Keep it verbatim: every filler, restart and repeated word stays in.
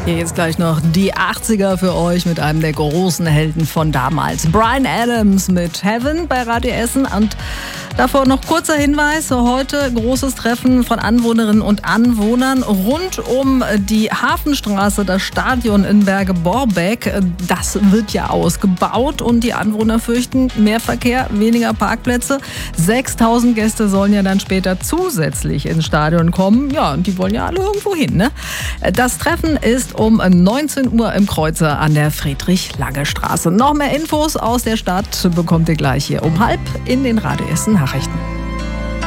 Hier jetzt gleich noch die achtziger für euch mit einem der großen Helden von damals. Bryan Adams mit Heaven bei Radio Essen. Und davor noch kurzer Hinweis. Heute großes Treffen von Anwohnerinnen und Anwohnern rund um die Hafenstraße, das Stadion in Berge-Borbeck. Das wird ja ausgebaut und die Anwohner fürchten mehr Verkehr, weniger Parkplätze. sechstausend Gäste sollen ja dann später zusätzlich ins Stadion kommen. Ja, und die wollen ja alle irgendwo hin, ne? Das Treffen ist um neunzehn Uhr im Kreuzer an der Friedrich-Lange-Straße. Noch mehr Infos aus der Stadt bekommt ihr gleich hier um halb in den Radio Essen